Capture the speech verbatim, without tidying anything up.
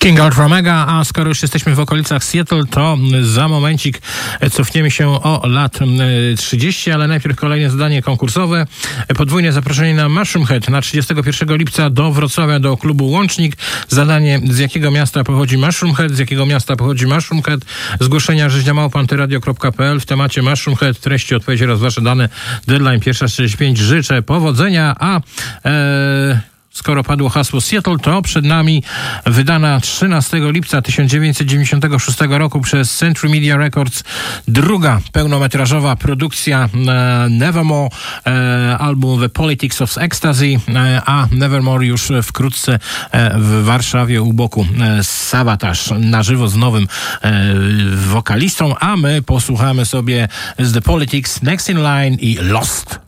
King Ultra Mega, a skoro już jesteśmy w okolicach Seattle, to za momencik cofniemy się o lat trzydzieści, ale najpierw kolejne zadanie konkursowe. Podwójne zaproszenie na Mushroom Head na trzydziestego pierwszego lipca do Wrocławia, do klubu Łącznik. Zadanie: z jakiego miasta pochodzi Mushroom Head, z jakiego miasta pochodzi Mushroom Head. Zgłoszenia rzeźnia małpa antyradio kropka p l w temacie Mushroom Head. Treści, odpowiedzi oraz wasze dane. Deadline pierwsza czterdzieści pięć. Życzę powodzenia, a e, skoro padło hasło Seattle, to przed nami wydana trzynastego lipca tysiąc dziewięćset dziewięćdziesiątego szóstego roku przez Century Media Records druga pełnometrażowa produkcja e, Nevermore, e, album The Politics of Ecstasy, e, a Nevermore już wkrótce e, w Warszawie u boku e, Savatage na żywo z nowym e, wokalistą, a my posłuchamy sobie z The Politics, Next in Line i Lost.